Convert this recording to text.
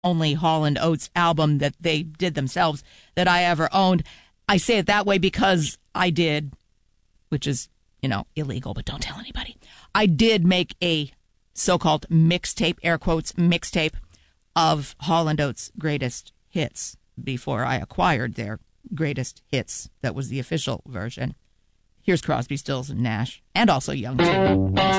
only Hall & Oates album that they did themselves that I ever owned. I say it that way because I did, which is, illegal, but don't tell anybody. I did make a so-called mixtape, air quotes, mixtape of Hall & Oates' greatest hits before I acquired their greatest hits. That was the official version. Here's Crosby, Stills, and Nash, and also Young too.